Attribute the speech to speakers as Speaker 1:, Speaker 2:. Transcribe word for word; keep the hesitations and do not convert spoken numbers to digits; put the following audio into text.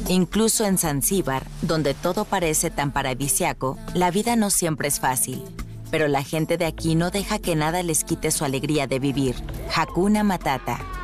Speaker 1: Incluso en Zanzíbar, donde todo parece tan paradisiaco, la vida no siempre es fácil. Pero la gente de aquí no deja que nada les quite su alegría de vivir. Hakuna Matata.